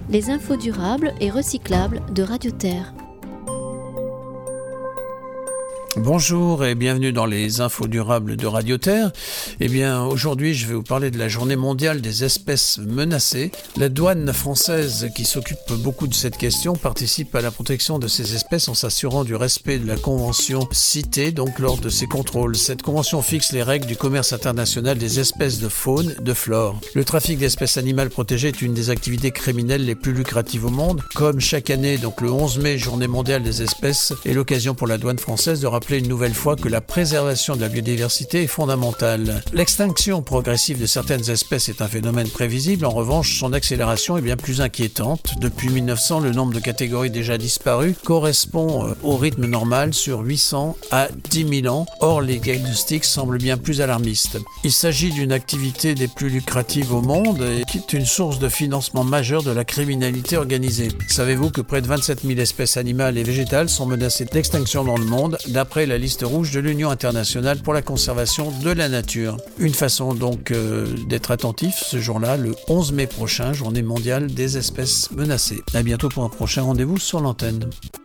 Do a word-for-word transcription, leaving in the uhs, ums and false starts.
les infos durables et recyclables de Radio Terre. Bonjour et bienvenue dans les infos durables de Radio Terre. Eh bien, aujourd'hui, je vais vous parler de la journée mondiale des espèces menacées. La douane française, qui s'occupe beaucoup de cette question, participe à la protection de ces espèces en s'assurant du respect de la convention citée, donc lors de ses contrôles. Cette convention fixe les règles du commerce international des espèces de faune et de flore. Le trafic d'espèces animales protégées est une des activités criminelles les plus lucratives au monde. Comme chaque année, donc le onze mai, journée mondiale des espèces, est l'occasion pour la douane française de rappeler une nouvelle fois que la préservation de la biodiversité est fondamentale. L'extinction progressive de certaines espèces est un phénomène prévisible. En revanche, son accélération est bien plus inquiétante. Depuis mille neuf cents, le nombre de catégories déjà disparues correspond au rythme normal sur huit cents à dix mille ans. Or, les diagnostics semblent bien plus alarmistes. Il s'agit d'une activité des plus lucratives au monde et qui est une source de financement majeure de la criminalité organisée. Savez-vous que près de vingt-sept mille espèces animales et végétales sont menacées d'extinction dans le monde, d'après la liste rouge de l'Union internationale pour la conservation de la nature. Une façon donc euh, d'être attentif ce jour-là, le onze mai prochain, journée mondiale des espèces menacées. À bientôt pour un prochain rendez-vous sur l'antenne.